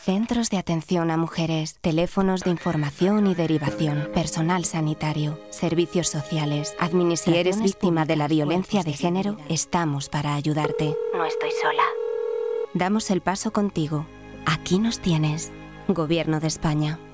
Centros de atención a mujeres, teléfonos de información y derivación, personal sanitario, servicios sociales, administraciones. Si eres víctima de la violencia de género, estamos para ayudarte. No estoy sola. Damos el paso contigo. Aquí nos tienes. Gobierno de España.